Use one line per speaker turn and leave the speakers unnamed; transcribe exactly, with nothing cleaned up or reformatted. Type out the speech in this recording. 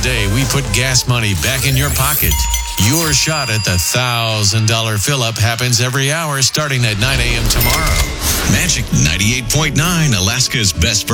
day, we put gas money back in your pocket. Your shot at the one thousand dollars fill-up happens every hour starting at nine a.m. tomorrow.
Magic ninety-eight point nine, Alaska's best